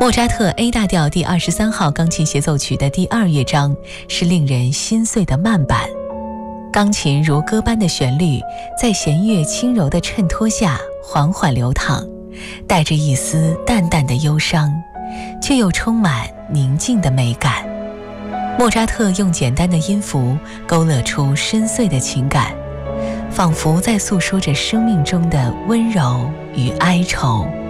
莫扎特 A 大调第23号钢琴协奏曲的第2乐章是令人心碎的慢板，钢琴如歌般的旋律在弦乐轻柔的衬托下缓缓流淌，带着一丝淡淡的忧伤，却又充满宁静的美感。莫扎特用简单的音符勾勒出深邃的情感，仿佛在诉说着生命中的温柔与哀愁。